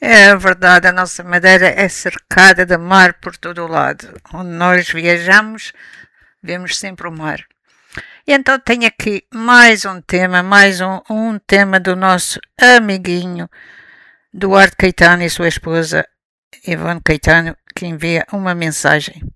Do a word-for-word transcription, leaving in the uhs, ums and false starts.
É verdade, a nossa Madeira é cercada de mar por todo o lado. Onde nós viajamos, vemos sempre o mar. E então tenho aqui mais um tema, mais um, um tema do nosso amiguinho Duarte Caetano e sua esposa Ivone Caetano, que envia uma mensagem.